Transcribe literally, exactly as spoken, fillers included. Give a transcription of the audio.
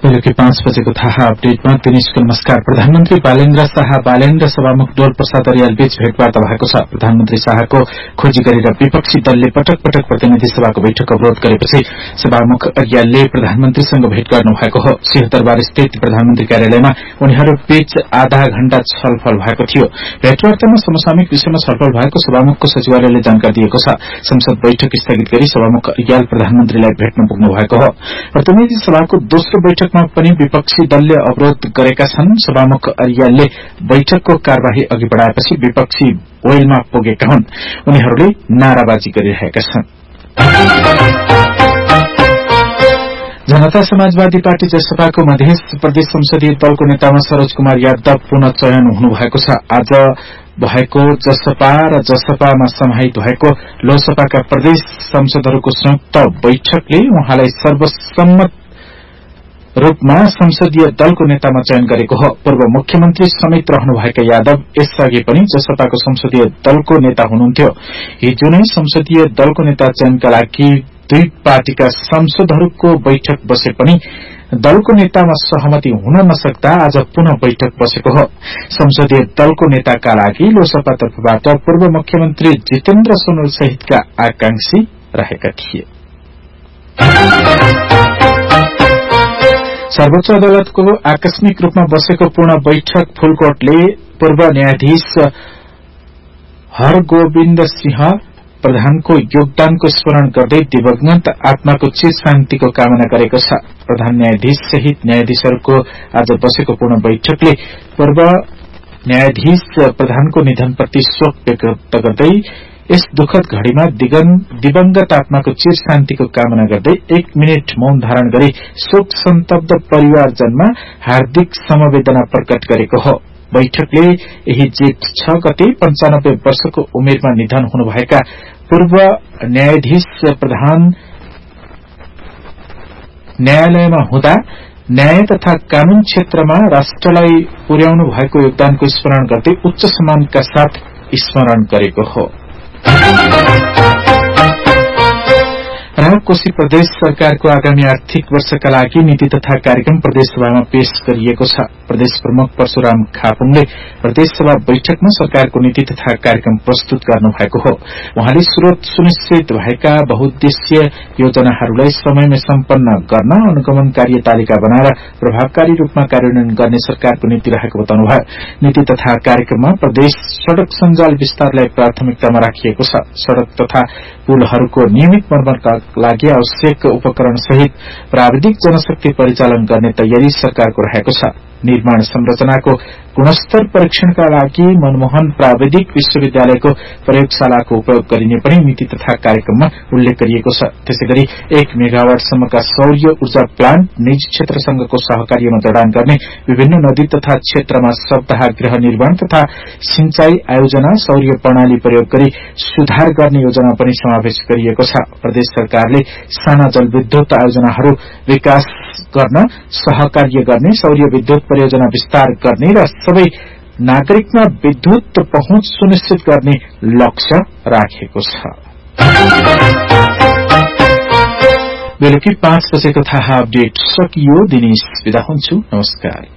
बेलुकी पाँच बजेको थाहा अपडेटमा दिनेशको नमस्कार। प्रधानमन्त्री बालेन्द्र शाह बालेन्द्र सभामुख डोल प्रसाद अर्याल बीच भेटवार्ता भएको छ। प्रधानमन्त्री शाहको खोजी गरेर विपक्षी दलले पटक पटक प्रतिनिधि सभाको बैठक अवरोध गरेपछि सभामुख अर्यालले प्रधानमन्त्रीसँग भेट गर्नु भएको हो। सिंहदरबार स्थित प्रधानमन्त्री कार्यालयमा उनीहरू बीच आधा घण्टा छलफल भएको थियो। भेटवार्तामा समसामयिक विषयमा छलफल भएको सभामुखको सचिवालयले जानकारी दिएको छ। संसद बैठक स्थगित गरी सभामुख अर्याल प्रधानमन्त्रीलाई भेट्न पुग्नु भएको हो। प्रतिनिधि सभाको दोस्रो बैठकमा पनि विपक्षी दलले अवरोध गरेका छन्। सभामुख अर्यालले बैठकको कार्यवाही अघि बढ़ाएपछि विपक्षी ओयलमा पुगेका हुन्। उनीहरूले नाराबाजी गरिरहेका छन्। जनता समाजवादी पार्टी जसपाको मध्य प्रदेश संसदीय दलको नेतामा सरोज कुमार यादव पुनः चयन हुनुभएको छ। आज भएको जसपा र जसपामा समाहित भएको लोकसभाका प्रदेश सांसदहरूको संयुक्त बैठकले उहाँलाई सर्वसम्मत रूपमा संसदीय दलको नेतामा चयन गरेको हो। पूर्व मुख्यमन्त्री समेत रहनुभएका यादव यसअघि पनि जसपाको संसदीय दलको नेता हुनुहुन्थ्यो। हिजो नै संसदीय दलको नेता चयनका लागि दुई पार्टीका सांसदहरूको बैठक बसे पनि दलको नेतामा सहमति हुन नसक्दा आज पुनः बैठक बसेको हो। संसदीय दलको नेताका लागि लोकसभा तर्फबाट पूर्व मुख्यमन्त्री जितेन्द्र सोनल सहितका आकांक्षी रहेका थिए। सर्वोच्च अदालतको आकस्मिक रूपमा बसेको पूर्ण बैठक फुलकोटले पूर्व न्यायाधीश हरगोविन्द सिंह प्रधानको योगदानको स्मरण गर्दै दिवंगत आत्माको चिर शान्तिको कामना गरेको छ। प्रधान न्यायाधीश सहित न्यायाधीशहरूको आज बसेको पूर्ण बैठकले पूर्व न्यायाधीश प्रधानको निधनप्रति शोक व्यक्त गर्दै यस दुखद घड़ीमा दिवंगत आत्माको चिर शान्तिको कामना गर्दै एक मिनट मौन धारण गरी शोक सन्तप्त परिवारजनमा हार्दिक समवेदना प्रकट गरेको हो। बैठकले यही जेठ छ गते पञ्चानब्बे वर्षको उमेरमा निधन हुनुभएका पूर्व न्यायाधीश प्रधान न्यायालयमा हुँदा न्याय तथा कानून क्षेत्रमा राष्ट्रलाई पुर्याउनु भएको योगदानको स्मरण गर्दै उच्च सम्मानका साथ स्मरण गरेको हो। कोशी प्रदेश सरकारको आगामी आर्थिक वर्षका लागि नीति तथा कार्यक्रम प्रदेशसभामा पेश गरिएको छ। प्रदेश प्रमुख परशुराम खापुङले प्रदेशसभा बैठकमा सरकारको नीति तथा कार्यक्रम प्रस्तुत गर्नुभएको हो। उहाँले स्रोत सुनिश्चित भएका बहुद्देश्य योजनाहरूलाई समयमै सम्पन्न गर्न अनुगमन कार्यतालिका बनाएर प्रभावकारी रूपमा कार्यान्वयन गर्ने सरकारको नीति रहेको बताउनुभयो। नीति तथा कार्यक्रममा प्रदेश सड़क सञ्जाल विस्तारलाई प्राथमिकतामा राखिएको छ। सड़क तथा पुलहरूको नियमित मर्मतका लागि आवश्यक उपकरण सहित प्राविधिक जनशक्ति परिचालन गर्ने तयारी सरकारको रहेको छ। निर्माण संरचनाको गुणस्तर परीक्षणका लागि मनमोहन प्राविधिक विश्वविद्यालयको प्रयोगशालाको उपयोग गरिने पनि नीति तथा कार्यक्रममा उल्लेख गरिएको छ। त्यसैगरी एक मेगावाटसम्मका सौर्य ऊर्जा प्लान्ट निजी क्षेत्रसँगको सहकार्यमा जडान गर्ने, विभिन्न नदी तथा क्षेत्रमा सप्ताह गृह निर्माण तथा सिंचाई आयोजना, सौर्य प्रणाली प्रयोग गरी सुधार गर्ने योजना पनि समावेश गरिएको छ। प्रदेश सरकारले साना जलविद्युत आयोजनाहरू विकास गर्न, सहकार्य गर्ने, सौर्य विद्युत परियोजना विस्तार गर्ने र सबै नागरिकमा विद्युत पहुँच सुनिश्चित गर्ने लक्ष्य राखेको छ। बेलुकी पाँच बजेको थाहा अपडेट सकियो। दिनेश बिदा हुन्छु। नमस्कार।